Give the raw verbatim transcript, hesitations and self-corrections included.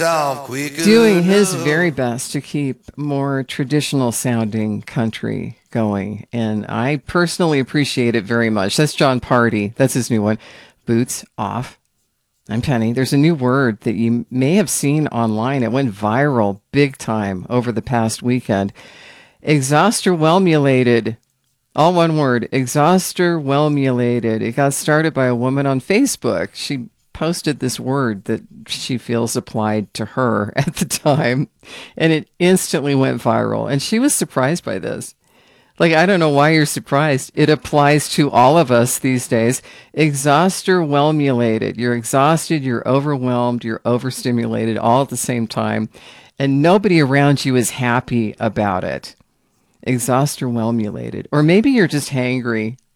south quick Doing his enough. very best to keep more traditional sounding country going. And I personally appreciate it very much. That's John Party. That's his new one. Boots off. I'm Penny. There's a new word that you may have seen online. It went viral big time over the past weekend. Exhausterwhelmulated. All one word. Exhausterwhelmulated. It got started by a woman on Facebook. She posted this word that she feels applied to her at the time, and it instantly went viral. And she was surprised by this. Like, I don't know why you're surprised. It applies to all of us these days. Exhausterwhelmulated. You're exhausted, you're overwhelmed, you're overstimulated all at the same time, and nobody around you is happy about it. Exhausterwhelmulated. Or maybe you're just hangry.